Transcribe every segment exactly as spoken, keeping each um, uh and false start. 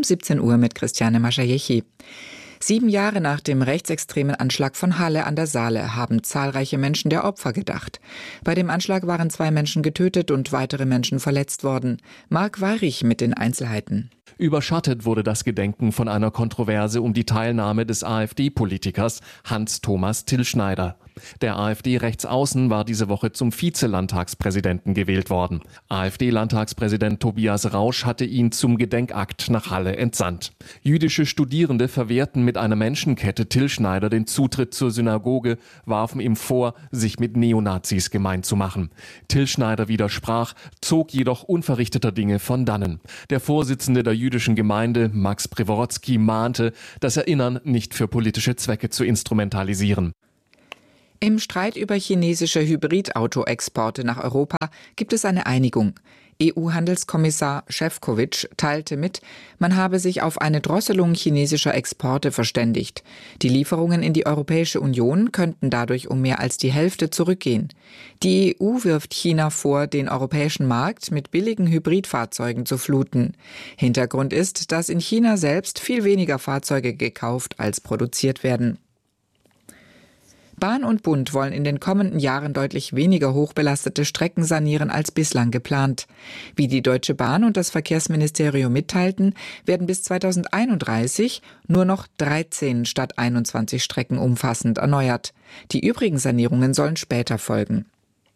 um siebzehn Uhr mit Christiane Maschajechi. Sieben Jahre nach dem rechtsextremen Anschlag von Halle an der Saale haben zahlreiche Menschen der Opfer gedacht. Bei dem Anschlag waren zwei Menschen getötet und weitere Menschen verletzt worden. Marc Weyrich mit den Einzelheiten. Überschattet wurde das Gedenken von einer Kontroverse um die Teilnahme des AfD-Politikers Hans-Thomas Tillschneider. Der AfD-Rechtsaußen war diese Woche zum Vizelandtagspräsidenten gewählt worden. AfD-Landtagspräsident Tobias Rausch hatte ihn zum Gedenkakt nach Halle entsandt. Jüdische Studierende verwehrten mit einer Menschenkette Tillschneider den Zutritt zur Synagoge, warfen ihm vor, sich mit Neonazis gemein zu machen. Tillschneider widersprach, zog jedoch unverrichteter Dinge von dannen. Der Vorsitzende der jüdischen Gemeinde, Max Preworodzki, mahnte, das Erinnern nicht für politische Zwecke zu instrumentalisieren. Im Streit über chinesische Hybridauto-Exporte nach Europa gibt es eine Einigung. E U-Handelskommissar Šefčovič teilte mit, man habe sich auf eine Drosselung chinesischer Exporte verständigt. Die Lieferungen in die Europäische Union könnten dadurch um mehr als die Hälfte zurückgehen. Die E U wirft China vor, den europäischen Markt mit billigen Hybridfahrzeugen zu fluten. Hintergrund ist, dass in China selbst viel weniger Fahrzeuge gekauft als produziert werden. Bahn und Bund wollen in den kommenden Jahren deutlich weniger hochbelastete Strecken sanieren als bislang geplant. Wie die Deutsche Bahn und das Verkehrsministerium mitteilten, werden bis zweitausendeinunddreißig nur noch dreizehn statt einundzwanzig Strecken umfassend erneuert. Die übrigen Sanierungen sollen später folgen.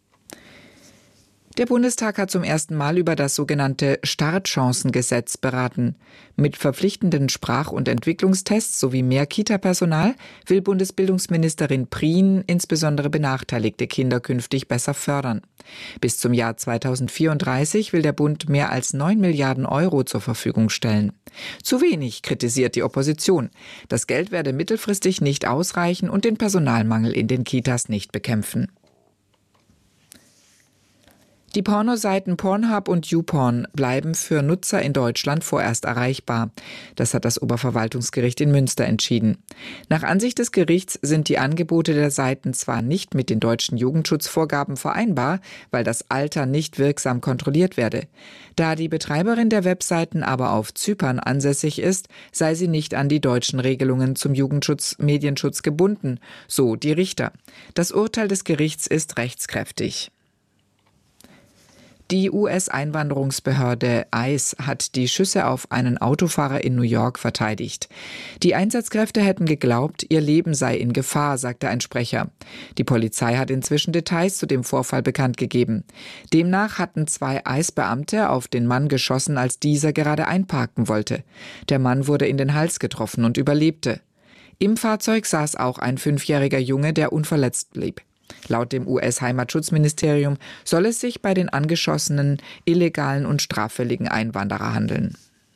Der Bundestag hat zum ersten Mal über das sogenannte Startchancengesetz beraten. Mit verpflichtenden Sprach- und Entwicklungstests sowie mehr Kita-Personal will Bundesbildungsministerin Prien insbesondere benachteiligte Kinder künftig besser fördern. Bis zum Jahr zweitausendvierunddreißig will der Bund mehr als neun Milliarden Euro zur Verfügung stellen. Zu wenig, kritisiert die Opposition. Das Geld werde mittelfristig nicht ausreichen und den Personalmangel in den Kitas nicht bekämpfen. Die Pornoseiten Pornhub und YouPorn bleiben für Nutzer in Deutschland vorerst erreichbar. Das hat das Oberverwaltungsgericht in Münster entschieden. Nach Ansicht des Gerichts sind die Angebote der Seiten zwar nicht mit den deutschen Jugendschutzvorgaben vereinbar, weil das Alter nicht wirksam kontrolliert werde. Da die Betreiberin der Webseiten aber auf Zypern ansässig ist, sei sie nicht an die deutschen Regelungen zum Jugendschutz, Medienschutz gebunden, so die Richter. Das Urteil des Gerichts ist rechtskräftig. Die U S-Einwanderungsbehörde ICE hat die Schüsse auf einen Autofahrer in New York verteidigt. Die Einsatzkräfte hätten geglaubt, ihr Leben sei in Gefahr, sagte ein Sprecher. Die Polizei hat inzwischen Details zu dem Vorfall bekannt gegeben. Demnach hatten zwei ICE-Beamte auf den Mann geschossen, als dieser gerade einparken wollte. Der Mann wurde in den Hals getroffen und überlebte. Im Fahrzeug saß auch ein fünfjähriger Junge, der unverletzt blieb. Laut dem U S-Heimatschutzministerium soll es sich bei den angeschossenen, illegalen und straffälligen Einwanderer handeln.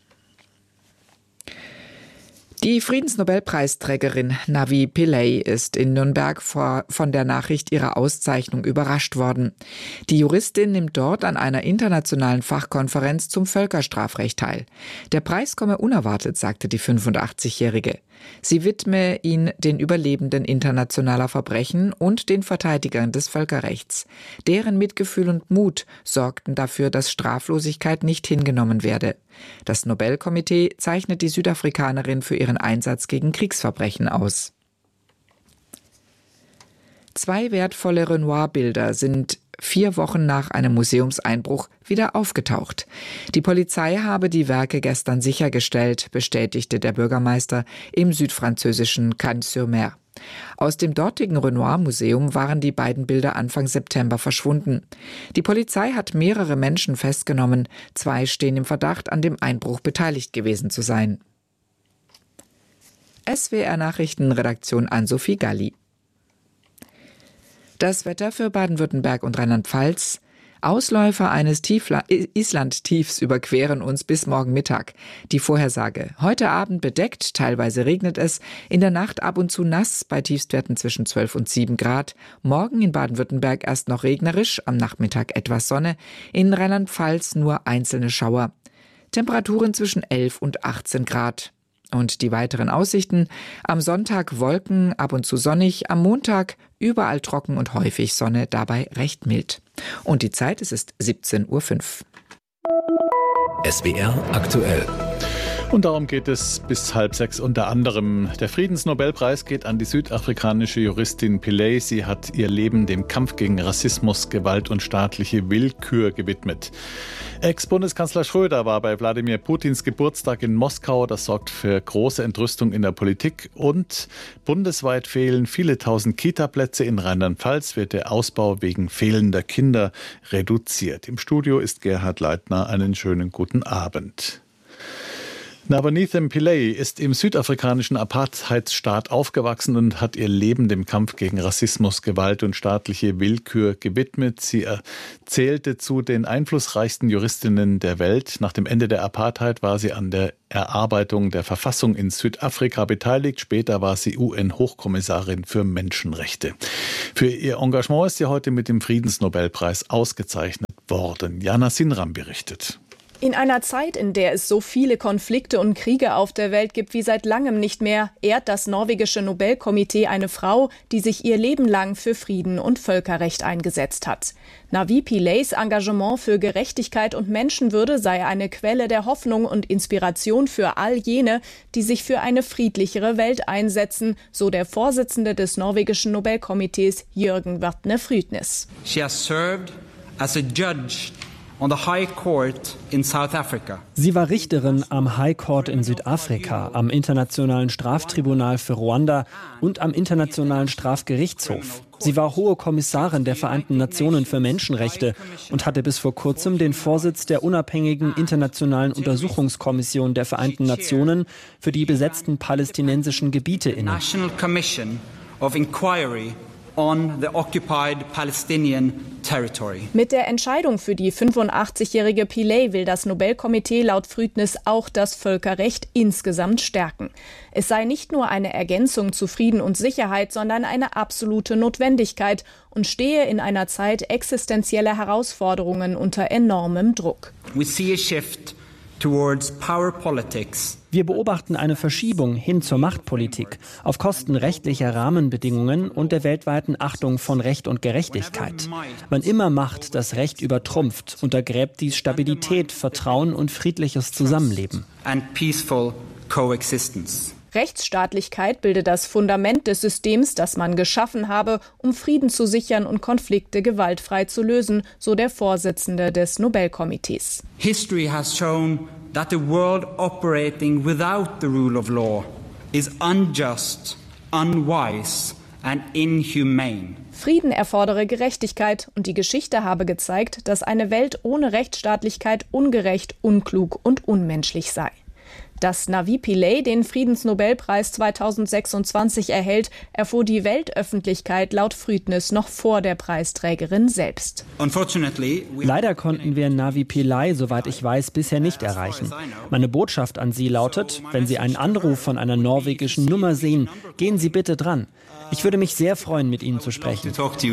Die Friedensnobelpreisträgerin Navi Pillay ist in Nürnberg vor, von der Nachricht ihrer Auszeichnung überrascht worden. Die Juristin nimmt dort an einer internationalen Fachkonferenz zum Völkerstrafrecht teil. Der Preis komme unerwartet, sagte die fünfundachtzigjährige. Sie widme ihn den Überlebenden internationaler Verbrechen und den Verteidigern des Völkerrechts. Deren Mitgefühl und Mut sorgten dafür, dass Straflosigkeit nicht hingenommen werde. Das Nobelkomitee zeichnet die Südafrikanerin für ihren Einsatz gegen Kriegsverbrechen aus. Zwei wertvolle Renoir-Bilder sind vier Wochen nach einem Museumseinbruch wieder aufgetaucht. Die Polizei habe die Werke gestern sichergestellt, bestätigte der Bürgermeister im südfranzösischen Cannes-sur-Mer. Aus dem dortigen Renoir-Museum waren die beiden Bilder Anfang September verschwunden. Die Polizei hat mehrere Menschen festgenommen. Zwei stehen im Verdacht, an dem Einbruch beteiligt gewesen zu sein. S W R-Nachrichtenredaktion Ann-Sophie Galli. Das Wetter für Baden-Württemberg und Rheinland-Pfalz. Ausläufer eines Tiefla- Island-Tiefs überqueren uns bis morgen Mittag. Die Vorhersage. Heute Abend bedeckt, teilweise regnet es. In der Nacht ab und zu nass, bei Tiefstwerten zwischen zwölf und sieben Grad. Morgen in Baden-Württemberg erst noch regnerisch, am Nachmittag etwas Sonne. In Rheinland-Pfalz nur einzelne Schauer. Temperaturen zwischen elf und achtzehn Grad. Und die weiteren Aussichten: am Sonntag Wolken, ab und zu sonnig, am Montag überall trocken und häufig Sonne, dabei recht mild. Und die Zeit, es ist siebzehn Uhr fünf. S W R aktuell. Und darum geht es bis halb sechs unter anderem. Der Friedensnobelpreis geht an die südafrikanische Juristin Pillay. Sie hat ihr Leben dem Kampf gegen Rassismus, Gewalt und staatliche Willkür gewidmet. Ex-Bundeskanzler Schröder war bei Wladimir Putins Geburtstag in Moskau. Das sorgt für große Entrüstung in der Politik. Und bundesweit fehlen viele tausend Kita-Plätze. In Rheinland-Pfalz wird der Ausbau wegen fehlender Kinder reduziert. Im Studio ist Gerhard Leitner. Einen schönen guten Abend. Nabanithem Pillay ist im südafrikanischen Apartheidsstaat aufgewachsen und hat ihr Leben dem Kampf gegen Rassismus, Gewalt und staatliche Willkür gewidmet. Sie zählte zu den einflussreichsten Juristinnen der Welt. Nach dem Ende der Apartheid war sie an der Erarbeitung der Verfassung in Südafrika beteiligt. Später war sie U N-Hochkommissarin für Menschenrechte. Für ihr Engagement ist sie heute mit dem Friedensnobelpreis ausgezeichnet worden. Jana Sinram berichtet. In einer Zeit, in der es so viele Konflikte und Kriege auf der Welt gibt wie seit langem nicht mehr, ehrt das norwegische Nobelkomitee eine Frau, die sich ihr Leben lang für Frieden und Völkerrecht eingesetzt hat. Navi Pillays Engagement für Gerechtigkeit und Menschenwürde sei eine Quelle der Hoffnung und Inspiration für all jene, die sich für eine friedlichere Welt einsetzen, so der Vorsitzende des norwegischen Nobelkomitees Jürgen Wathne Frydnes. She has served as a judge on the High Court in South Africa. Sie war Richterin am High Court in Südafrika, am Internationalen Straftribunal für Ruanda und am Internationalen Strafgerichtshof. Sie war Hohe Kommissarin der Vereinten Nationen für Menschenrechte und hatte bis vor kurzem den Vorsitz der unabhängigen Internationalen Untersuchungskommission der Vereinten Nationen für die besetzten palästinensischen Gebiete inne. National Commission of Inquiry on the occupied Palestinian territory. Mit der Entscheidung für die fünfundachtzigjährige Pillay will das Nobelkomitee laut Frydnes auch das Völkerrecht insgesamt stärken. Es sei nicht nur eine Ergänzung zu Frieden und Sicherheit, sondern eine absolute Notwendigkeit und stehe in einer Zeit existenzieller Herausforderungen unter enormem Druck. We see a shift towards power politics. Wir beobachten eine Verschiebung hin zur Machtpolitik auf Kosten rechtlicher Rahmenbedingungen und der weltweiten Achtung von Recht und Gerechtigkeit. Wann immer Macht das Recht übertrumpft, untergräbt dies Stabilität, Vertrauen und friedliches Zusammenleben. And peaceful coexistence. Rechtsstaatlichkeit bilde das Fundament des Systems, das man geschaffen habe, um Frieden zu sichern und Konflikte gewaltfrei zu lösen, so der Vorsitzende des Nobelkomitees. History has shown that the world operating without the rule of law is unjust, unwise and inhumane. Frieden erfordere Gerechtigkeit und die Geschichte habe gezeigt, dass eine Welt ohne Rechtsstaatlichkeit ungerecht, unklug und unmenschlich sei. Dass Navi Pillay den Friedensnobelpreis zweitausendsechsundzwanzig erhält, erfuhr die Weltöffentlichkeit laut Frydnes noch vor der Preisträgerin selbst. Leider konnten wir Navi Pillay, soweit ich weiß, bisher nicht erreichen. Meine Botschaft an Sie lautet, wenn Sie einen Anruf von einer norwegischen Nummer sehen, gehen Sie bitte dran. Ich würde mich sehr freuen, mit Ihnen zu sprechen.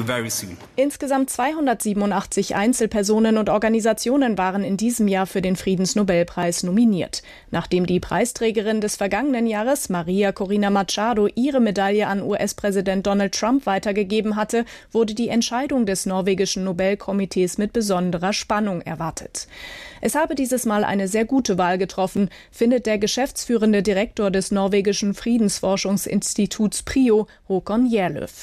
Insgesamt zweihundertsiebenundachtzig Einzelpersonen und Organisationen waren in diesem Jahr für den Friedensnobelpreis nominiert. Nachdem die Preisträgerin des vergangenen Jahres, Maria Corina Machado, ihre Medaille an U S-Präsident Donald Trump weitergegeben hatte, wurde die Entscheidung des norwegischen Nobelkomitees mit besonderer Spannung erwartet. Es habe dieses Mal eine sehr gute Wahl getroffen, findet der geschäftsführende Direktor des norwegischen Friedensforschungsinstituts PRIO, Håkon Gjerløv.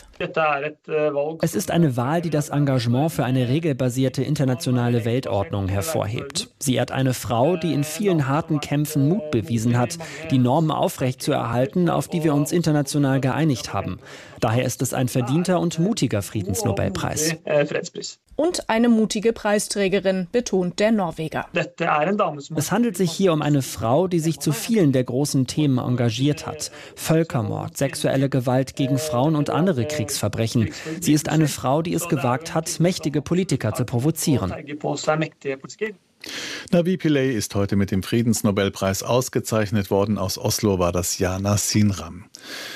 Es ist eine Wahl, die das Engagement für eine regelbasierte internationale Weltordnung hervorhebt. Sie ehrt eine Frau, die in vielen harten Kämpfen Mut bewiesen hat, die Normen aufrechtzuerhalten, auf die wir uns international geeinigt haben. Daher ist es ein verdienter und mutiger Friedensnobelpreis. Und eine mutige Preisträgerin, betont der Norweger. Es handelt sich hier um eine Frau, die sich zu vielen der großen Themen engagiert hat. Völkermord, sexuelle Gewalt gegen Frauen und andere Kriegsverbrechen. Sie ist eine Frau, die es gewagt hat, mächtige Politiker zu provozieren. Navi Pillay ist heute mit dem Friedensnobelpreis ausgezeichnet worden. Aus Oslo war das Jana Sinram.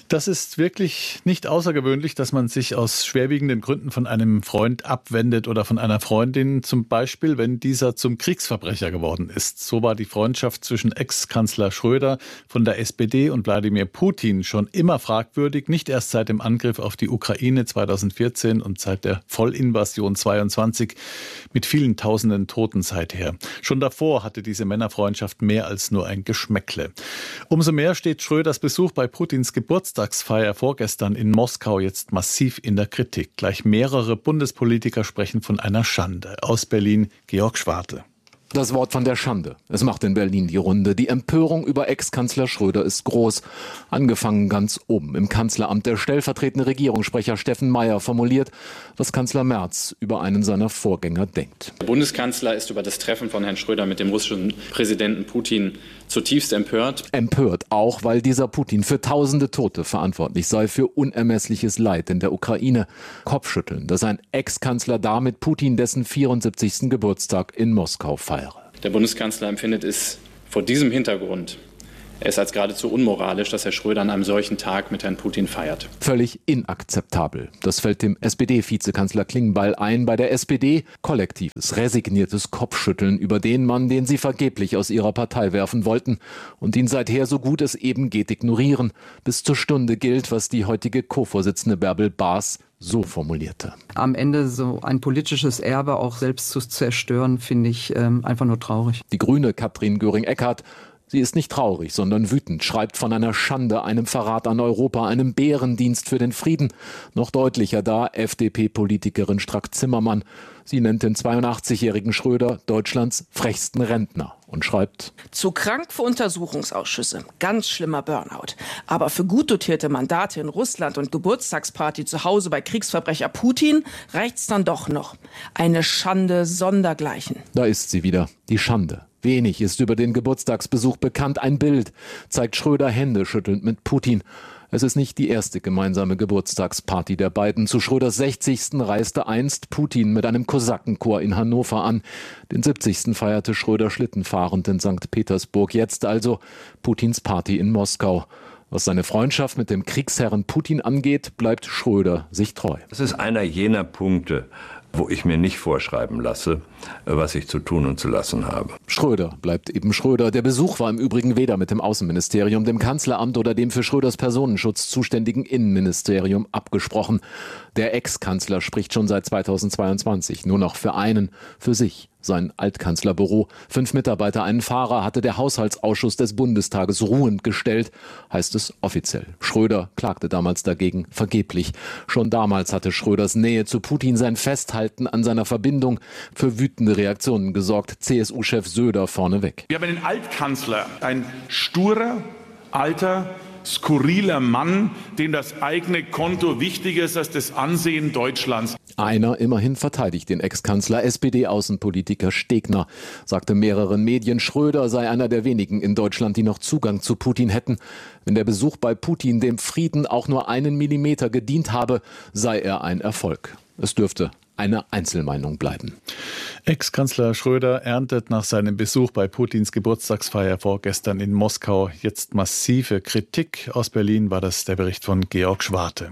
Das ist wirklich nicht außergewöhnlich, dass man sich aus schwerwiegenden Gründen von einem Freund abwendet oder von einer Freundin, zum Beispiel, wenn dieser zum Kriegsverbrecher geworden ist. So war die Freundschaft zwischen Ex-Kanzler Schröder von der S P D und Wladimir Putin schon immer fragwürdig, nicht erst seit dem Angriff auf die Ukraine zweitausendvierzehn und seit der Vollinvasion zweiundzwanzig mit vielen tausenden Toten seither. Schon davor hatte diese Männerfreundschaft mehr als nur ein Geschmäckle. Umso mehr steht Schröders Besuch bei Putins Geburtstagsfeier vorgestern in Moskau jetzt massiv in der Kritik. Gleich mehrere Bundespolitiker sprechen von einer Schande. Aus Berlin, Georg Schwarte. Das Wort von der Schande. Es macht in Berlin die Runde. Die Empörung über Ex-Kanzler Schröder ist groß. Angefangen ganz oben im Kanzleramt. Der stellvertretende Regierungssprecher Steffen Mayer formuliert, was Kanzler Merz über einen seiner Vorgänger denkt. Der Bundeskanzler ist über das Treffen von Herrn Schröder mit dem russischen Präsidenten Putin zutiefst empört. Empört auch, weil dieser Putin für tausende Tote verantwortlich sei, für unermessliches Leid in der Ukraine. Kopfschütteln, dass ein Ex-Kanzler damit Putin dessen vierundsiebzigsten Geburtstag in Moskau feiert. Der Bundeskanzler empfindet es vor diesem Hintergrund es als geradezu unmoralisch, dass Herr Schröder an einem solchen Tag mit Herrn Putin feiert. Völlig inakzeptabel. Das fällt dem S P D-Vizekanzler Klingbeil ein. Bei der S P D kollektives, resigniertes Kopfschütteln über den Mann, den sie vergeblich aus ihrer Partei werfen wollten und ihn seither so gut es eben geht ignorieren. Bis zur Stunde gilt, was die heutige Co-Vorsitzende Bärbel Baas so formulierte. Am Ende so ein politisches Erbe auch selbst zu zerstören, finde ich ähm, einfach nur traurig. Die Grüne Katrin Göring-Eckardt, sie ist nicht traurig, sondern wütend, schreibt von einer Schande, einem Verrat an Europa, einem Bärendienst für den Frieden. Noch deutlicher da F D P-Politikerin Strack-Zimmermann. Sie nennt den zweiundachtzigjährigen Schröder Deutschlands frechsten Rentner und schreibt: Zu krank für Untersuchungsaussschüsse, ganz schlimmer Burnout. Aber für gut dotierte Mandate in Russland und Geburtstagsparty zu Hause bei Kriegsverbrecher Putin reicht's dann doch noch. Eine Schande sondergleichen. Da ist sie wieder, die Schande. Wenig ist über den Geburtstagsbesuch bekannt. Ein Bild zeigt Schröder händeschüttelnd mit Putin. Es ist nicht die erste gemeinsame Geburtstagsparty der beiden. Zu Schröders sechzigsten reiste einst Putin mit einem Kosakenchor in Hannover an. Den siebzigsten feierte Schröder schlittenfahrend in Sankt Petersburg. Jetzt also Putins Party in Moskau. Was seine Freundschaft mit dem Kriegsherren Putin angeht, bleibt Schröder sich treu. Das ist einer jener Punkte, wo ich mir nicht vorschreiben lasse, was ich zu tun und zu lassen habe. Schröder bleibt eben Schröder. Der Besuch war im Übrigen weder mit dem Außenministerium, dem Kanzleramt oder dem für Schröders Personenschutz zuständigen Innenministerium abgesprochen. Der Ex-Kanzler spricht schon seit zweitausendzweiundzwanzig nur noch für einen, für sich. Sein Altkanzlerbüro. Fünf Mitarbeiter, einen Fahrer hatte der Haushaltsausschuss des Bundestages ruhend gestellt, heißt es offiziell. Schröder klagte damals dagegen vergeblich. Schon damals hatte Schröders Nähe zu Putin, sein Festhalten an seiner Verbindung für wütende Reaktionen gesorgt. C S U-Chef Söder vorneweg. Wir haben einen Altkanzler, ein sturer, alter, skurriler Mann, dem das eigene Konto wichtiger ist als das Ansehen Deutschlands. Einer immerhin verteidigt den Ex-Kanzler. S P D-Außenpolitiker Stegner sagte mehreren Medien, Schröder sei einer der wenigen in Deutschland, die noch Zugang zu Putin hätten. Wenn der Besuch bei Putin dem Frieden auch nur einen Millimeter gedient habe, sei er ein Erfolg. Es dürfte eine Einzelmeinung bleiben. Ex-Kanzler Schröder erntet nach seinem Besuch bei Putins Geburtstagsfeier vorgestern in Moskau jetzt massive Kritik. Aus Berlin war das der Bericht von Georg Schwarte.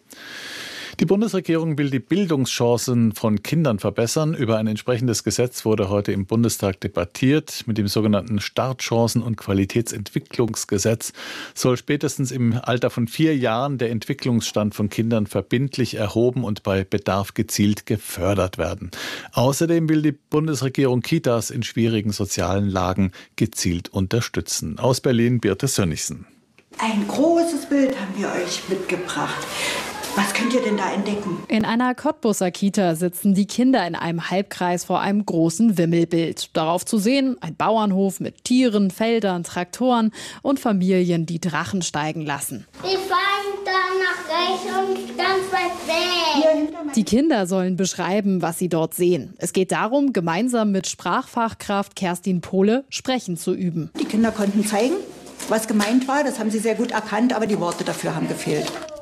Die Bundesregierung will die Bildungschancen von Kindern verbessern. Über ein entsprechendes Gesetz wurde heute im Bundestag debattiert. Mit dem sogenannten Startchancen- und Qualitätsentwicklungsgesetz soll spätestens im Alter von vier Jahren der Entwicklungsstand von Kindern verbindlich erhoben und bei Bedarf gezielt gefördert werden. Außerdem will die Bundesregierung Kitas in schwierigen sozialen Lagen gezielt unterstützen. Aus Berlin, Birte Sönnigsen. Ein großes Bild haben wir euch mitgebracht. Was könnt ihr denn da entdecken? In einer Cottbuser Kita sitzen die Kinder in einem Halbkreis vor einem großen Wimmelbild. Darauf zu sehen ein Bauernhof mit Tieren, Feldern, Traktoren und Familien, die Drachen steigen lassen. Wir fahren dann nach rechts und ganz weit weg. Die Kinder sollen beschreiben, was sie dort sehen. Es geht darum, gemeinsam mit Sprachfachkraft Kerstin Pohle Sprechen zu üben. Die Kinder konnten zeigen, was gemeint war. Das haben sie sehr gut erkannt, aber die Worte dafür haben gefehlt.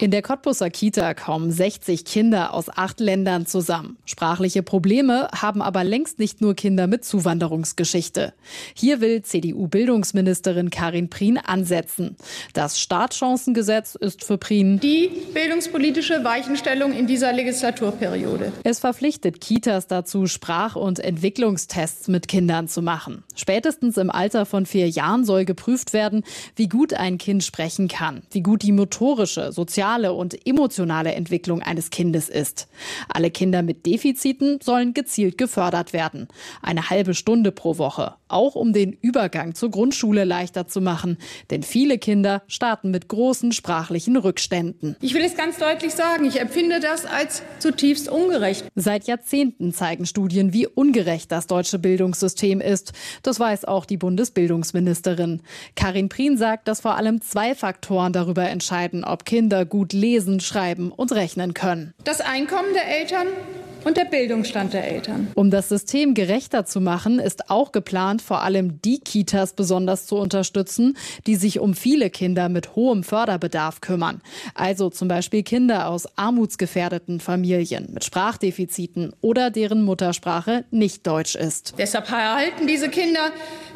In der Cottbuser Kita kommen sechzig Kinder aus acht Ländern zusammen. Sprachliche Probleme haben aber längst nicht nur Kinder mit Zuwanderungsgeschichte. Hier will C D U-Bildungsministerin Karin Prien ansetzen. Das Startchancengesetz ist für Prien die bildungspolitische Weichenstellung in dieser Legislaturperiode. Es verpflichtet Kitas dazu, Sprach- und Entwicklungstests mit Kindern zu machen. Spätestens im Alter von vier Jahren soll geprüft werden, wie gut ein Kind sprechen kann, wie gut die motorische, soziale und emotionale Entwicklung eines Kindes ist. Alle Kinder mit Defiziten sollen gezielt gefördert werden. Eine halbe Stunde pro Woche. Auch um den Übergang zur Grundschule leichter zu machen. Denn viele Kinder starten mit großen sprachlichen Rückständen. Ich will es ganz deutlich sagen, ich empfinde das als zutiefst ungerecht. Seit Jahrzehnten zeigen Studien, wie ungerecht das deutsche Bildungssystem ist. Das weiß auch die Bundesbildungsministerin. Karin Prien sagt, dass vor allem zwei Faktoren darüber entscheiden, ob Kinder gut lesen, schreiben und rechnen können. Das Einkommen der Eltern und der Bildungsstand der Eltern. Um das System gerechter zu machen, ist auch geplant, vor allem die Kitas besonders zu unterstützen, die sich um viele Kinder mit hohem Förderbedarf kümmern. Also zum Beispiel Kinder aus armutsgefährdeten Familien mit Sprachdefiziten oder deren Muttersprache nicht Deutsch ist. Deshalb erhalten diese Kinder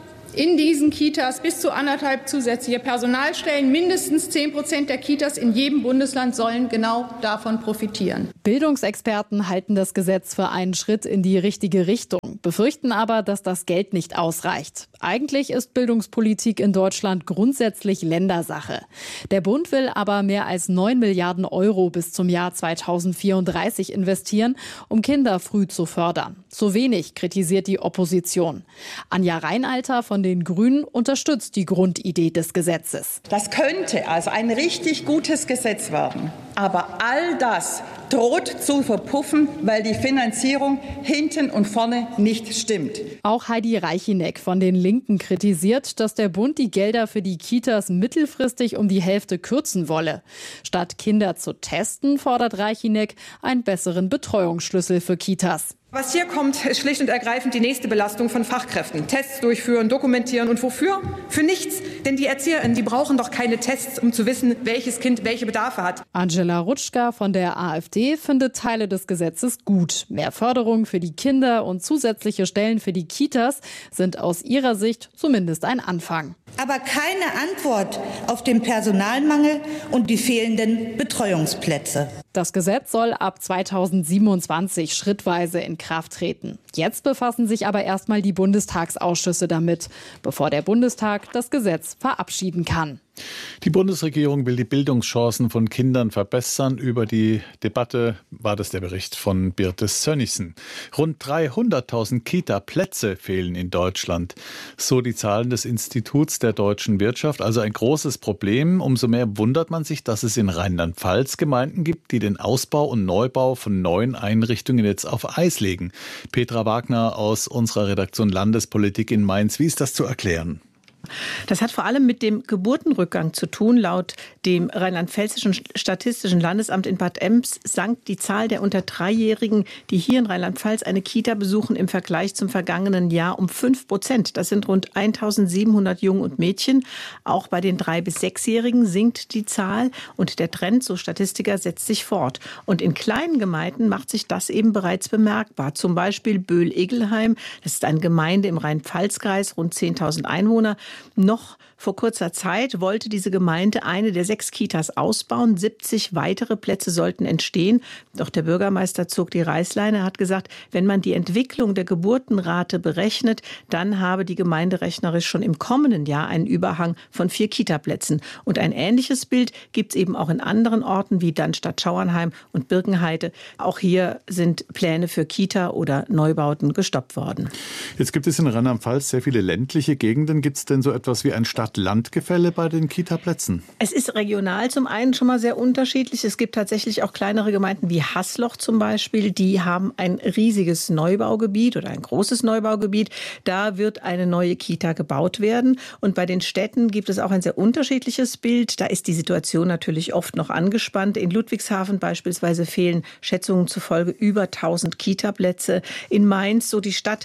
in diesen Kitas bis zu anderthalb zusätzliche Personalstellen. Mindestens zehn Prozent der Kitas in jedem Bundesland sollen genau davon profitieren. Bildungsexperten halten das Gesetz für einen Schritt in die richtige Richtung, befürchten aber, dass das Geld nicht ausreicht. Eigentlich ist Bildungspolitik in Deutschland grundsätzlich Ländersache. Der Bund will aber mehr als neun Milliarden Euro bis zum Jahr zweitausendvierunddreißig investieren, um Kinder früh zu fördern. Zu wenig, kritisiert die Opposition. Anja Reinalter von den Grünen unterstützt die Grundidee des Gesetzes. Das könnte also ein richtig gutes Gesetz werden. Aber all das droht zu verpuffen, weil die Finanzierung hinten und vorne nicht stimmt. Auch Heidi Reichineck von den Linken kritisiert, dass der Bund die Gelder für die Kitas mittelfristig um die Hälfte kürzen wolle. Statt Kinder zu testen, fordert Reichineck einen besseren Betreuungsschlüssel für Kitas. Was hier kommt, ist schlicht und ergreifend die nächste Belastung von Fachkräften. Tests durchführen, dokumentieren und wofür? Für nichts. Denn die ErzieherInnen, die brauchen doch keine Tests, um zu wissen, welches Kind welche Bedarfe hat. Angela Rutschka von der AfD findet Teile des Gesetzes gut. Mehr Förderung für die Kinder und zusätzliche Stellen für die Kitas sind aus ihrer Sicht zumindest ein Anfang. Aber keine Antwort auf den Personalmangel und die fehlenden Betreuungsplätze. Das Gesetz soll ab zweitausendsiebenundzwanzig schrittweise in Kraft treten. Jetzt befassen sich aber erstmal die Bundestagsausschüsse damit, bevor der Bundestag das Gesetz verabschieden kann. Die Bundesregierung will die Bildungschancen von Kindern verbessern. Über die Debatte war das der Bericht von Birte Sönnigsen. Rund dreihunderttausend Kita-Plätze fehlen in Deutschland. So die Zahlen des Instituts der deutschen Wirtschaft. Also ein großes Problem. Umso mehr wundert man sich, dass es in Rheinland-Pfalz Gemeinden gibt, die den Ausbau und Neubau von neuen Einrichtungen jetzt auf Eis legen. Petra Wagner aus unserer Redaktion Landespolitik in Mainz. Wie ist das zu erklären? Das hat vor allem mit dem Geburtenrückgang zu tun. Laut dem Rheinland-Pfälzischen Statistischen Landesamt in Bad Ems sank die Zahl der unter Dreijährigen, die hier in Rheinland-Pfalz eine Kita besuchen, im Vergleich zum vergangenen Jahr um fünf Prozent. Das sind rund eintausendsiebenhundert Jungen und Mädchen. Auch bei den drei- bis sechsjährigen sinkt die Zahl. Und der Trend, so Statistiker, setzt sich fort. Und in kleinen Gemeinden macht sich das eben bereits bemerkbar. Zum Beispiel Böhl-Egelheim. Das ist eine Gemeinde im Rhein-Pfalz-Kreis, rund zehntausend Einwohner. Noch vor kurzer Zeit wollte diese Gemeinde eine der sechs Kitas ausbauen. siebzig weitere Plätze sollten entstehen. Doch der Bürgermeister zog die Reißleine. Er hat gesagt, wenn man die Entwicklung der Geburtenrate berechnet, dann habe die Gemeinde rechnerisch schon im kommenden Jahr einen Überhang von vier Kitaplätzen. Und ein ähnliches Bild gibt es eben auch in anderen Orten wie Dannstatt-Schauernheim und Birkenheide. Auch hier sind Pläne für Kita oder Neubauten gestoppt worden. Jetzt gibt es in Rheinland-Pfalz sehr viele ländliche Gegenden. Gibt es denn so etwas wie ein Stadt-Land-Gefälle bei den Kita-Plätzen? Es ist regional zum einen schon mal sehr unterschiedlich. Es gibt tatsächlich auch kleinere Gemeinden wie Haßloch zum Beispiel. Die haben ein riesiges Neubaugebiet oder ein großes Neubaugebiet. Da wird eine neue Kita gebaut werden. Und bei den Städten gibt es auch ein sehr unterschiedliches Bild. Da ist die Situation natürlich oft noch angespannt. In Ludwigshafen beispielsweise fehlen Schätzungen zufolge über tausend Kita-Plätze. In Mainz, so die Stadt,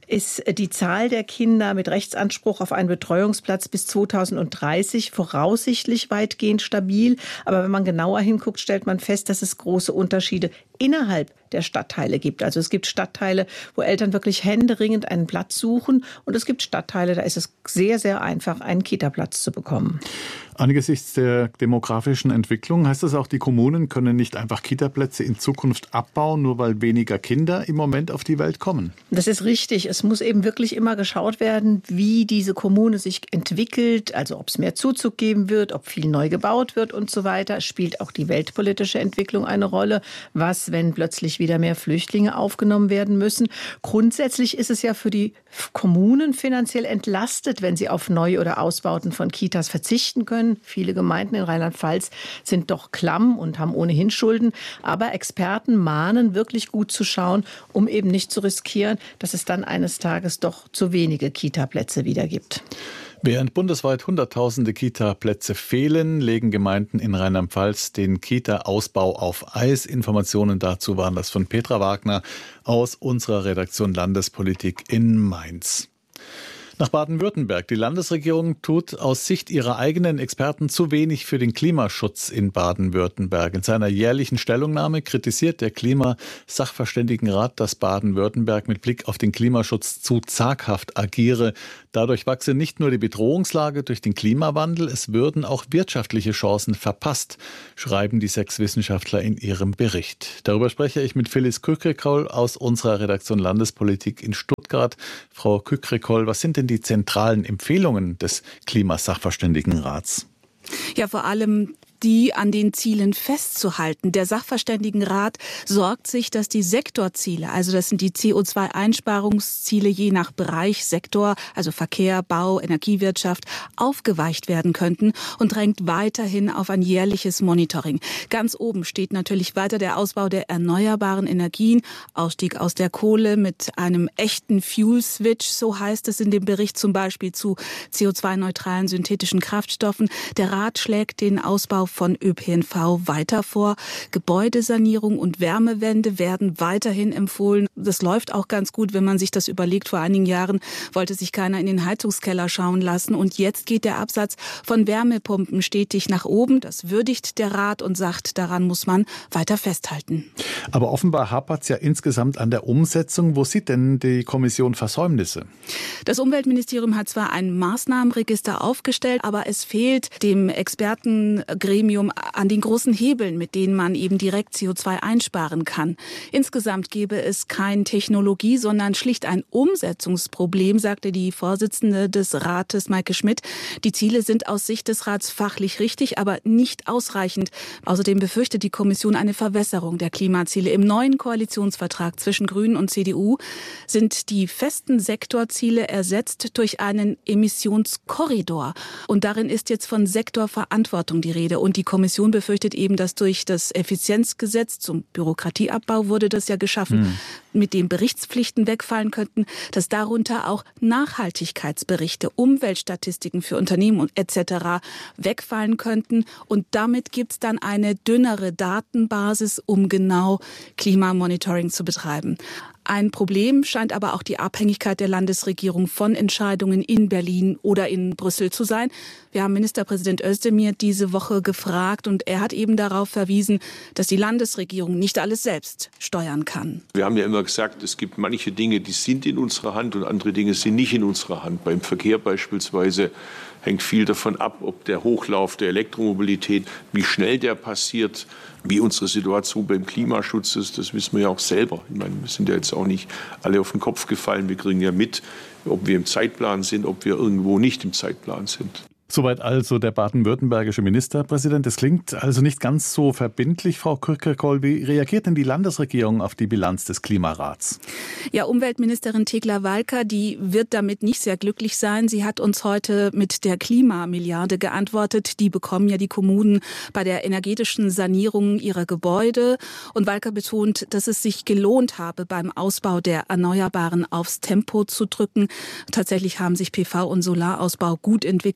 ist die Zahl der Kinder mit Rechtsanspruch auf einen Betreuungsplatz bis zweitausenddreißig voraussichtlich weitgehend stabil. Aber wenn man genauer hinguckt, stellt man fest, dass es große Unterschiede innerhalb der Stadtteile gibt. Also es gibt Stadtteile, wo Eltern wirklich händeringend einen Platz suchen, und es gibt Stadtteile, da ist es sehr, sehr einfach, einen Kita-Platz zu bekommen. Angesichts der demografischen Entwicklung heißt das auch, die Kommunen können nicht einfach Kita-Plätze in Zukunft abbauen, nur weil weniger Kinder im Moment auf die Welt kommen. Das ist richtig. Es muss eben wirklich immer geschaut werden, wie diese Kommune sich entwickelt, also ob es mehr Zuzug geben wird, ob viel neu gebaut wird und so weiter. Es spielt auch die weltpolitische Entwicklung eine Rolle. Was, wenn plötzlich wieder mehr Flüchtlinge aufgenommen werden müssen? Grundsätzlich ist es ja für die Kommunen finanziell entlastet, wenn sie auf Neu- oder Ausbauten von Kitas verzichten können. Viele Gemeinden in Rheinland-Pfalz sind doch klamm und haben ohnehin Schulden. Aber Experten mahnen, wirklich gut zu schauen, um eben nicht zu riskieren, dass es dann eines Tages doch zu wenige Kita-Plätze wieder gibt. Während bundesweit Hunderttausende Kita-Plätze fehlen, legen Gemeinden in Rheinland-Pfalz den Kita-Ausbau auf Eis. Informationen dazu waren das von Petra Wagner aus unserer Redaktion Landespolitik in Mainz. Nach Baden-Württemberg. Die Landesregierung tut aus Sicht ihrer eigenen Experten zu wenig für den Klimaschutz in Baden-Württemberg. In seiner jährlichen Stellungnahme kritisiert der Klimasachverständigenrat, dass Baden-Württemberg mit Blick auf den Klimaschutz zu zaghaft agiere. Dadurch wachse nicht nur die Bedrohungslage durch den Klimawandel, es würden auch wirtschaftliche Chancen verpasst, schreiben die sechs Wissenschaftler in ihrem Bericht. Darüber spreche ich mit Phyllis Kükrikoll aus unserer Redaktion Landespolitik in Stuttgart. Frau Kükrikoll, was sind denn die zentralen Empfehlungen des Klimasachverständigenrats? Ja, vor allem die an den Zielen festzuhalten. Der Sachverständigenrat sorgt sich, dass die Sektorziele, also das sind die C O zwei Einsparungsziele je nach Bereich, Sektor, also Verkehr, Bau, Energiewirtschaft, aufgeweicht werden könnten und drängt weiterhin auf ein jährliches Monitoring. Ganz oben steht natürlich weiter der Ausbau der erneuerbaren Energien, Ausstieg aus der Kohle mit einem echten Fuel-Switch, so heißt es in dem Bericht, zum Beispiel zu C O zwei neutralen synthetischen Kraftstoffen. Der Rat schlägt den Ausbau von Ö P N V weiter vor. Gebäudesanierung und Wärmewende werden weiterhin empfohlen. Das läuft auch ganz gut, wenn man sich das überlegt. Vor einigen Jahren wollte sich keiner in den Heizungskeller schauen lassen. Und jetzt geht der Absatz von Wärmepumpen stetig nach oben. Das würdigt der Rat und sagt, daran muss man weiter festhalten. Aber offenbar hapert es ja insgesamt an der Umsetzung. Wo sieht denn die Kommission Versäumnisse? Das Umweltministerium hat zwar ein Maßnahmenregister aufgestellt, aber es fehlt dem Expertengremium an den großen Hebeln, mit denen man eben direkt C O zwei einsparen kann. Insgesamt gäbe es kein Technologie, sondern schlicht ein Umsetzungsproblem, sagte die Vorsitzende des Rates, Maike Schmidt. Die Ziele sind aus Sicht des Rats fachlich richtig, aber nicht ausreichend. Außerdem befürchtet die Kommission eine Verwässerung der Klimaziele. Im neuen Koalitionsvertrag zwischen Grünen und C D U sind die festen Sektorziele ersetzt durch einen Emissionskorridor. Und darin ist jetzt von Sektorverantwortung die Rede. Und die Kommission befürchtet eben, dass durch das Effizienzgesetz zum Bürokratieabbau wurde das ja geschaffen, hm. mit dem Berichtspflichten wegfallen könnten, dass darunter auch Nachhaltigkeitsberichte, Umweltstatistiken für Unternehmen und et cetera wegfallen könnten. Und damit gibt es dann eine dünnere Datenbasis, um genau Klimamonitoring zu betreiben. Ein Problem scheint aber auch die Abhängigkeit der Landesregierung von Entscheidungen in Berlin oder in Brüssel zu sein. Wir haben Ministerpräsident Özdemir diese Woche gefragt und er hat eben darauf verwiesen, dass die Landesregierung nicht alles selbst steuern kann. Wir haben ja immer gesagt, es gibt manche Dinge, die sind in unserer Hand und andere Dinge sind nicht in unserer Hand. Beim Verkehr beispielsweise hängt viel davon ab, ob der Hochlauf der Elektromobilität, wie schnell der passiert, wie unsere Situation beim Klimaschutz ist, das wissen wir ja auch selber. Ich meine, wir sind ja jetzt auch nicht alle auf den Kopf gefallen. Wir kriegen ja mit, ob wir im Zeitplan sind, ob wir irgendwo nicht im Zeitplan sind. Soweit also der baden-württembergische Ministerpräsident. Das klingt also nicht ganz so verbindlich, Frau Kükrikoll. Wie reagiert denn die Landesregierung auf die Bilanz des Klimarats? Ja, Umweltministerin Thekla Walker, die wird damit nicht sehr glücklich sein. Sie hat uns heute mit der Klimamilliarde geantwortet. Die bekommen ja die Kommunen bei der energetischen Sanierung ihrer Gebäude. Und Walker betont, dass es sich gelohnt habe, beim Ausbau der Erneuerbaren aufs Tempo zu drücken. Tatsächlich haben sich P V- und Solarausbau gut entwickelt und der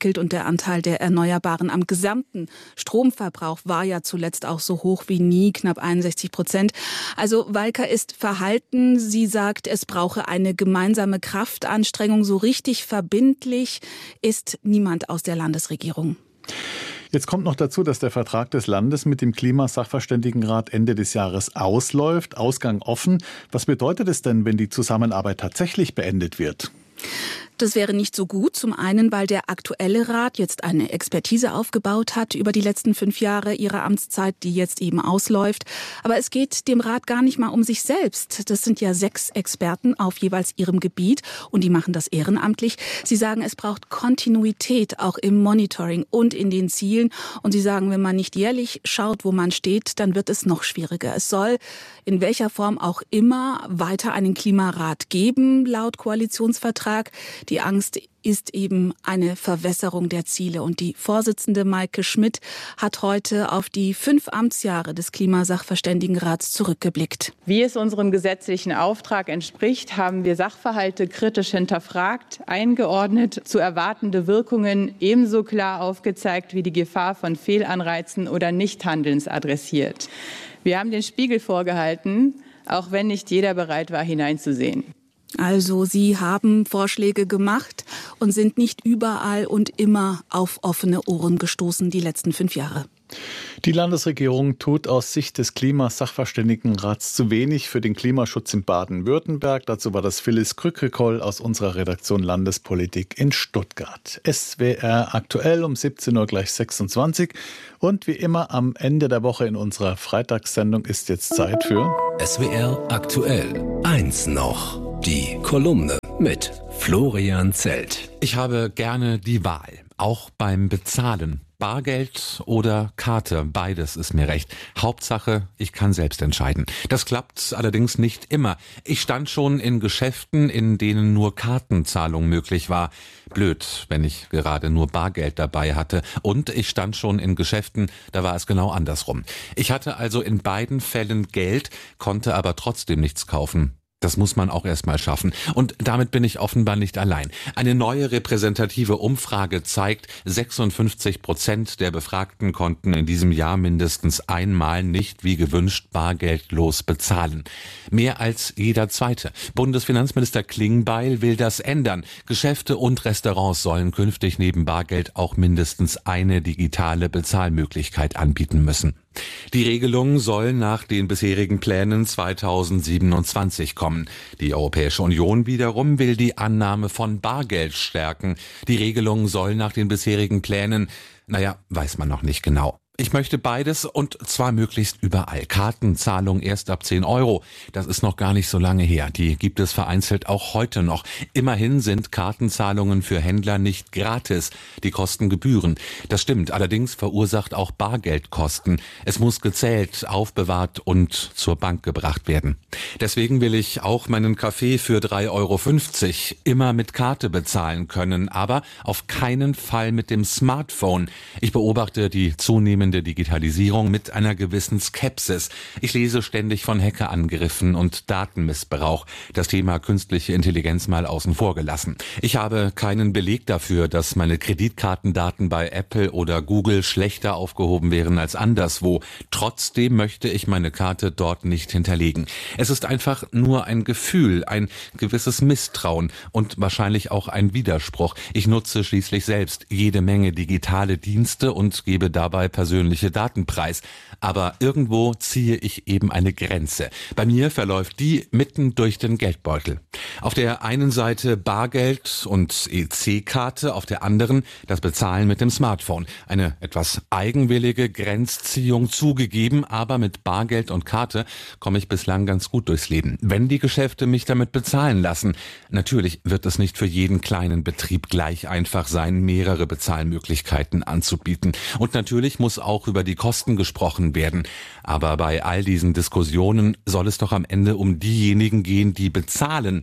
Der Anteil der Erneuerbaren am gesamten Stromverbrauch war ja zuletzt auch so hoch wie nie, knapp einundsechzig Prozent. Also Walker ist verhalten. Sie sagt, es brauche eine gemeinsame Kraftanstrengung. So richtig verbindlich ist niemand aus der Landesregierung. Jetzt kommt noch dazu, dass der Vertrag des Landes mit dem Klimasachverständigenrat Ende des Jahres ausläuft, Ausgang offen. Was bedeutet es denn, wenn die Zusammenarbeit tatsächlich beendet wird? Das wäre nicht so gut. Zum einen, weil der aktuelle Rat jetzt eine Expertise aufgebaut hat über die letzten fünf Jahre ihrer Amtszeit, die jetzt eben ausläuft. Aber es geht dem Rat gar nicht mal um sich selbst. Das sind ja sechs Experten auf jeweils ihrem Gebiet und die machen das ehrenamtlich. Sie sagen, es braucht Kontinuität auch im Monitoring und in den Zielen. Und sie sagen, wenn man nicht jährlich schaut, wo man steht, dann wird es noch schwieriger. Es soll in welcher Form auch immer weiter einen Klimarat geben, laut Koalitionsvertrag. Die Angst ist eben eine Verwässerung der Ziele. Und die Vorsitzende Maike Schmidt hat heute auf die fünf Amtsjahre des Klimasachverständigenrats zurückgeblickt. Wie es unserem gesetzlichen Auftrag entspricht, haben wir Sachverhalte kritisch hinterfragt, eingeordnet, zu erwartende Wirkungen ebenso klar aufgezeigt wie die Gefahr von Fehlanreizen oder Nichthandelns adressiert. Wir haben den Spiegel vorgehalten, auch wenn nicht jeder bereit war, hineinzusehen. Also Sie haben Vorschläge gemacht und sind nicht überall und immer auf offene Ohren gestoßen die letzten fünf Jahre. Die Landesregierung tut aus Sicht des Klimasachverständigenrats zu wenig für den Klimaschutz in Baden-Württemberg. Dazu war das Phyllis Krückekoll aus unserer Redaktion Landespolitik in Stuttgart. S W R aktuell um siebzehn Uhr gleich sechsundzwanzig. Und wie immer am Ende der Woche in unserer Freitagssendung ist jetzt Zeit für S W R aktuell. Eins noch. Die Kolumne mit Florian Zelt. Ich habe gerne die Wahl, auch beim Bezahlen. Bargeld oder Karte, beides ist mir recht. Hauptsache, ich kann selbst entscheiden. Das klappt allerdings nicht immer. Ich stand schon in Geschäften, in denen nur Kartenzahlung möglich war. Blöd, wenn ich gerade nur Bargeld dabei hatte. Und ich stand schon in Geschäften, da war es genau andersrum. Ich hatte also in beiden Fällen Geld, konnte aber trotzdem nichts kaufen. Das muss man auch erst mal schaffen. Und damit bin ich offenbar nicht allein. Eine neue repräsentative Umfrage zeigt, sechsundfünfzig Prozent der Befragten konnten in diesem Jahr mindestens einmal nicht wie gewünscht bargeldlos bezahlen. Mehr als jeder Zweite. Bundesfinanzminister Klingbeil will das ändern. Geschäfte und Restaurants sollen künftig neben Bargeld auch mindestens eine digitale Bezahlmöglichkeit anbieten müssen. Die Regelung soll nach den bisherigen Plänen zweitausendsiebenundzwanzig kommen. Die Europäische Union wiederum will die Annahme von Bargeld stärken. Die Regelung soll nach den bisherigen Plänen, naja, weiß man noch nicht genau. Ich möchte beides und zwar möglichst überall. Kartenzahlung erst ab zehn Euro. Das ist noch gar nicht so lange her. Die gibt es vereinzelt auch heute noch. Immerhin sind Kartenzahlungen für Händler nicht gratis. Die kosten Gebühren. Das stimmt. Allerdings verursacht auch Bargeld Kosten. Es muss gezählt, aufbewahrt und zur Bank gebracht werden. Deswegen will ich auch meinen Kaffee für drei Euro fünfzig immer mit Karte bezahlen können, aber auf keinen Fall mit dem Smartphone. Ich beobachte die zunehmende Digitalisierung mit einer gewissen Skepsis. Ich lese ständig von Hackerangriffen und Datenmissbrauch. Das Thema künstliche Intelligenz mal außen vor gelassen. Ich habe keinen Beleg dafür, dass meine Kreditkartendaten bei Apple oder Google schlechter aufgehoben wären als anderswo. Trotzdem möchte ich meine Karte dort nicht hinterlegen. Es ist einfach nur ein Gefühl, ein gewisses Misstrauen und wahrscheinlich auch ein Widerspruch. Ich nutze schließlich selbst jede Menge digitale Dienste und gebe dabei persönlich persönliche Daten preis. Aber irgendwo ziehe ich eben eine Grenze. Bei mir verläuft die mitten durch den Geldbeutel. Auf der einen Seite Bargeld und E C-Karte, auf der anderen das Bezahlen mit dem Smartphone. Eine etwas eigenwillige Grenzziehung zugegeben, aber mit Bargeld und Karte komme ich bislang ganz gut durchs Leben. Wenn die Geschäfte mich damit bezahlen lassen. Natürlich wird es nicht für jeden kleinen Betrieb gleich einfach sein, mehrere Bezahlmöglichkeiten anzubieten. Und natürlich muss auch über die Kosten gesprochen werden. Aber bei all diesen Diskussionen soll es doch am Ende um diejenigen gehen, die bezahlen.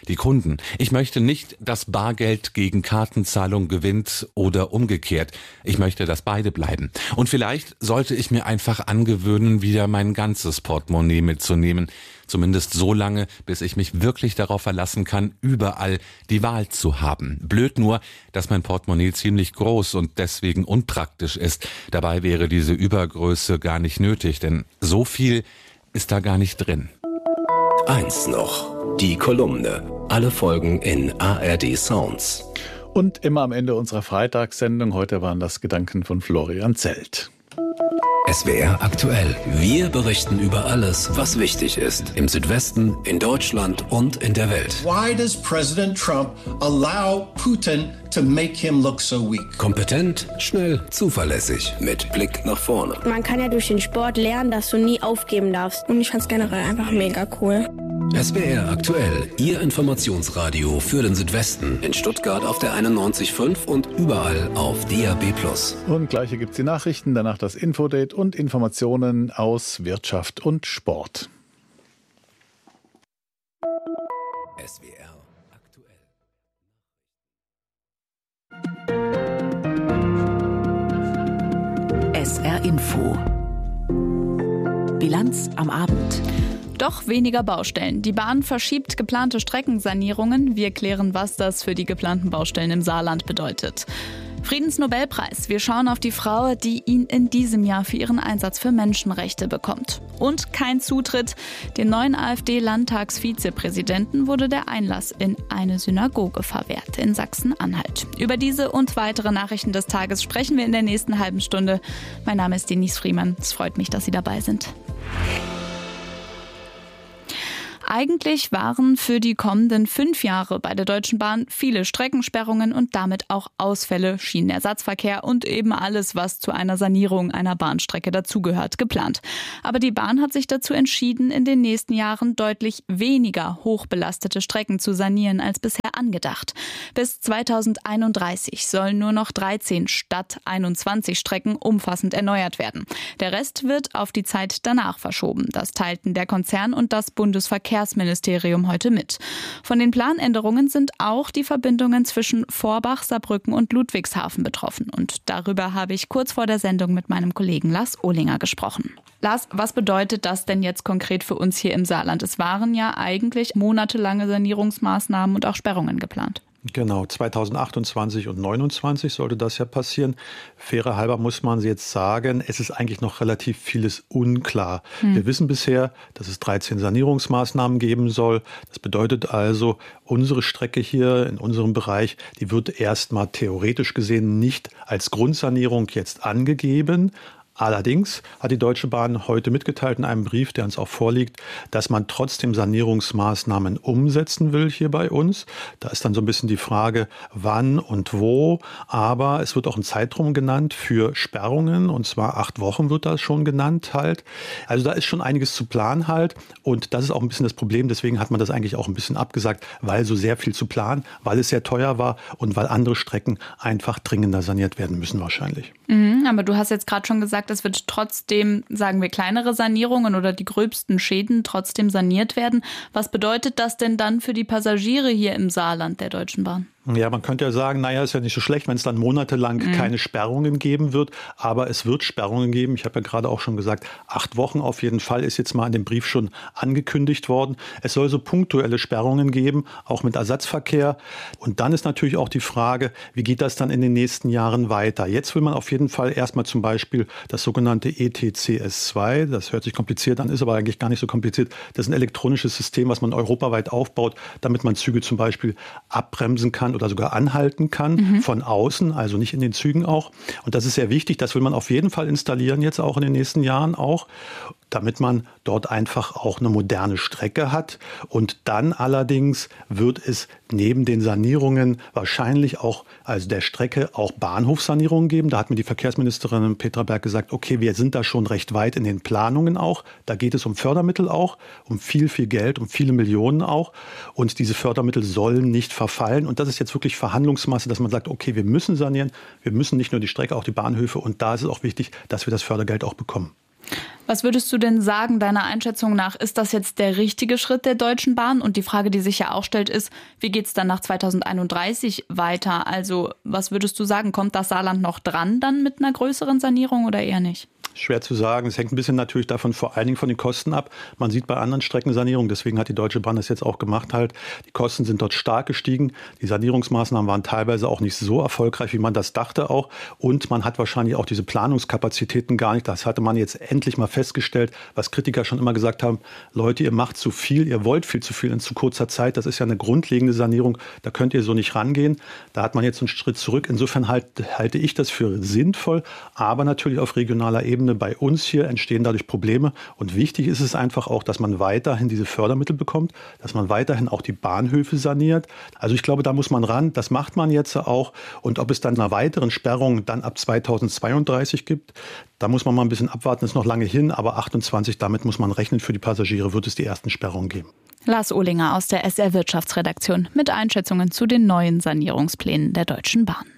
die Kunden. Ich möchte nicht, dass Bargeld gegen Kartenzahlung gewinnt oder umgekehrt. Ich möchte, dass beide bleiben. Und vielleicht sollte ich mir einfach angewöhnen, wieder mein ganzes Portemonnaie mitzunehmen. Zumindest so lange, bis ich mich wirklich darauf verlassen kann, überall die Wahl zu haben. Blöd nur, dass mein Portemonnaie ziemlich groß und deswegen unpraktisch ist. Dabei wäre diese Übergröße gar nicht nötig, denn so viel ist da gar nicht drin. Eins noch, die Kolumne. Alle Folgen in A R D Sounds. Und immer am Ende unserer Freitagssendung, heute waren das Gedanken von Florian Zelt. S W R aktuell. Wir berichten über alles, was wichtig ist. Im Südwesten, in Deutschland und in der Welt. Why does President Trump allow Putin to make him look so weak? Kompetent, schnell, zuverlässig, mit Blick nach vorne. Man kann ja durch den Sport lernen, dass du nie aufgeben darfst. Und ich fand's generell einfach mega cool. S W R aktuell, Ihr Informationsradio für den Südwesten. In Stuttgart auf der einundneunzig Komma fünf und überall auf D A B plus. Und gleich gibt's die Nachrichten, danach das Infodate und Informationen aus Wirtschaft und Sport. S W R aktuell. S R Info. Bilanz am Abend. Doch weniger Baustellen. Die Bahn verschiebt geplante Streckensanierungen. Wir klären, was das für die geplanten Baustellen im Saarland bedeutet. Friedensnobelpreis. Wir schauen auf die Frau, die ihn in diesem Jahr für ihren Einsatz für Menschenrechte bekommt. Und kein Zutritt. Dem neuen AfD-Landtagsvizepräsidenten wurde der Einlass in eine Synagoge verwehrt in Sachsen-Anhalt. Über diese und weitere Nachrichten des Tages sprechen wir in der nächsten halben Stunde. Mein Name ist Denise Friemann. Es freut mich, dass Sie dabei sind. Eigentlich waren für die kommenden fünf Jahre bei der Deutschen Bahn viele Streckensperrungen und damit auch Ausfälle, Schienenersatzverkehr und eben alles, was zu einer Sanierung einer Bahnstrecke dazugehört, geplant. Aber die Bahn hat sich dazu entschieden, in den nächsten Jahren deutlich weniger hochbelastete Strecken zu sanieren als bisher angedacht. Bis zweitausendeinunddreißig sollen nur noch dreizehn statt einundzwanzig Strecken umfassend erneuert werden. Der Rest wird auf die Zeit danach verschoben. Das teilten der Konzern und das Bundesverkehrsministerium heute mit. Von den Planänderungen sind auch die Verbindungen zwischen Vorbach, Saarbrücken und Ludwigshafen betroffen. Und darüber habe ich kurz vor der Sendung mit meinem Kollegen Lars Ohlinger gesprochen. Lars, was bedeutet das denn jetzt konkret für uns hier im Saarland? Es waren ja eigentlich monatelange Sanierungsmaßnahmen und auch Sperrungen geplant. Genau, zweitausendachtundzwanzig und neunundzwanzig sollte das ja passieren. Fairer halber muss man jetzt sagen, es ist eigentlich noch relativ vieles unklar. Hm. Wir wissen bisher, dass es dreizehn Sanierungsmaßnahmen geben soll. Das bedeutet also, unsere Strecke hier in unserem Bereich, die wird erstmal theoretisch gesehen nicht als Grundsanierung jetzt angegeben. Allerdings hat die Deutsche Bahn heute mitgeteilt in einem Brief, der uns auch vorliegt, dass man trotzdem Sanierungsmaßnahmen umsetzen will hier bei uns. Da ist dann so ein bisschen die Frage, wann und wo. Aber es wird auch ein Zeitraum genannt für Sperrungen, und zwar acht Wochen wird das schon genannt halt. Also da ist schon einiges zu planen halt, und das ist auch ein bisschen das Problem. Deswegen hat man das eigentlich auch ein bisschen abgesagt, weil so sehr viel zu planen, weil es sehr teuer war und weil andere Strecken einfach dringender saniert werden müssen wahrscheinlich. Mhm, aber du hast jetzt gerade schon gesagt, es wird trotzdem, sagen wir, kleinere Sanierungen oder die gröbsten Schäden trotzdem saniert werden. Was bedeutet das denn dann für die Passagiere hier im Saarland der Deutschen Bahn? Ja, man könnte ja sagen, naja, ist ja nicht so schlecht, wenn es dann monatelang mhm. keine Sperrungen geben wird. Aber es wird Sperrungen geben. Ich habe ja gerade auch schon gesagt, acht Wochen auf jeden Fall ist jetzt mal in dem Brief schon angekündigt worden. Es soll so punktuelle Sperrungen geben, auch mit Ersatzverkehr. Und dann ist natürlich auch die Frage, wie geht das dann in den nächsten Jahren weiter? Jetzt will man auf jeden Fall erstmal zum Beispiel das sogenannte E T C S zwei. Das hört sich kompliziert an, ist aber eigentlich gar nicht so kompliziert. Das ist ein elektronisches System, was man europaweit aufbaut, damit man Züge zum Beispiel abbremsen kann oder sogar anhalten kann, mhm. von außen, also nicht in den Zügen auch. Und das ist sehr wichtig, das will man auf jeden Fall installieren jetzt auch in den nächsten Jahren auch, damit man dort einfach auch eine moderne Strecke hat. Und dann allerdings wird es neben den Sanierungen wahrscheinlich auch, also der Strecke, auch Bahnhofssanierungen geben. Da hat mir die Verkehrsministerin Petra Berg gesagt, okay, wir sind da schon recht weit in den Planungen auch. Da geht es um Fördermittel auch, um viel, viel Geld, um viele Millionen auch. Und diese Fördermittel sollen nicht verfallen. Und das ist jetzt wirklich Verhandlungsmasse, dass man sagt, okay, wir müssen sanieren. Wir müssen nicht nur die Strecke, auch die Bahnhöfe. Und da ist es auch wichtig, dass wir das Fördergeld auch bekommen. Was würdest du denn sagen, deiner Einschätzung nach, ist das jetzt der richtige Schritt der Deutschen Bahn? Und die Frage, die sich ja auch stellt, ist, wie geht es dann nach zweitausendeinunddreißig weiter? Also was würdest du sagen, kommt das Saarland noch dran dann mit einer größeren Sanierung oder eher nicht? Schwer zu sagen. Es hängt ein bisschen natürlich davon, vor allen Dingen von den Kosten ab. Man sieht bei anderen Streckensanierungen, deswegen hat die Deutsche Bahn das jetzt auch gemacht halt, die Kosten sind dort stark gestiegen. Die Sanierungsmaßnahmen waren teilweise auch nicht so erfolgreich, wie man das dachte auch. Und man hat wahrscheinlich auch diese Planungskapazitäten gar nicht. Das hatte man jetzt endlich mal festgestellt, was Kritiker schon immer gesagt haben. Leute, ihr macht zu viel, ihr wollt viel zu viel in zu kurzer Zeit. Das ist ja eine grundlegende Sanierung. Da könnt ihr so nicht rangehen. Da hat man jetzt einen Schritt zurück. Insofern halt, halte ich das für sinnvoll, aber natürlich auf regionaler Ebene. Bei uns hier entstehen dadurch Probleme und wichtig ist es einfach auch, dass man weiterhin diese Fördermittel bekommt, dass man weiterhin auch die Bahnhöfe saniert. Also ich glaube, da muss man ran, das macht man jetzt auch und ob es dann eine weiteren Sperrung dann ab zweitausendzweiunddreißig gibt, da muss man mal ein bisschen abwarten, ist noch lange hin, aber achtundzwanzig, damit muss man rechnen, für die Passagiere wird es die ersten Sperrungen geben. Lars Ohlinger aus der S R Wirtschaftsredaktion mit Einschätzungen zu den neuen Sanierungsplänen der Deutschen Bahn.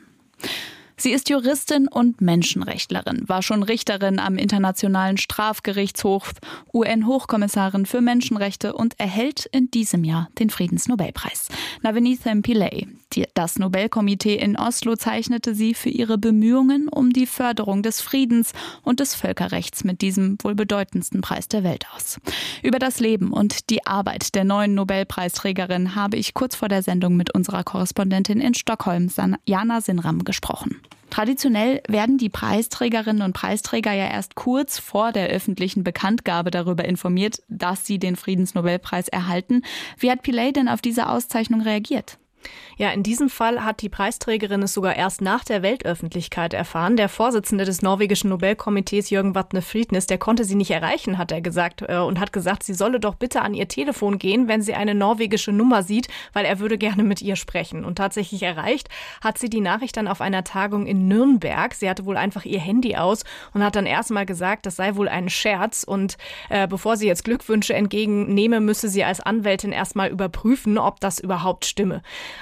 Sie ist Juristin und Menschenrechtlerin, war schon Richterin am Internationalen Strafgerichtshof, U N-Hochkommissarin für Menschenrechte und erhält in diesem Jahr den Friedensnobelpreis. Navanitha Pillay, das Nobelkomitee in Oslo, zeichnete sie für ihre Bemühungen um die Förderung des Friedens und des Völkerrechts mit diesem wohl bedeutendsten Preis der Welt aus. Über das Leben und die Arbeit der neuen Nobelpreisträgerin habe ich kurz vor der Sendung mit unserer Korrespondentin in Stockholm, Jana Sinram, gesprochen. Traditionell werden die Preisträgerinnen und Preisträger ja erst kurz vor der öffentlichen Bekanntgabe darüber informiert, dass sie den Friedensnobelpreis erhalten. Wie hat Pillay denn auf diese Auszeichnung reagiert? Ja, in diesem Fall hat die Preisträgerin es sogar erst nach der Weltöffentlichkeit erfahren. Der Vorsitzende des norwegischen Nobelkomitees, Jürgen Vatne Friednes, der konnte sie nicht erreichen, hat er gesagt, und hat gesagt, sie solle doch bitte an ihr Telefon gehen, wenn sie eine norwegische Nummer sieht, weil er würde gerne mit ihr sprechen. Und tatsächlich erreicht hat sie die Nachricht dann auf einer Tagung in Nürnberg. Sie hatte wohl einfach ihr Handy aus und hat dann erstmal gesagt, das sei wohl ein Scherz. Und äh, bevor sie jetzt Glückwünsche entgegennehme, müsse sie als Anwältin erstmal überprüfen, ob das überhaupt stimme.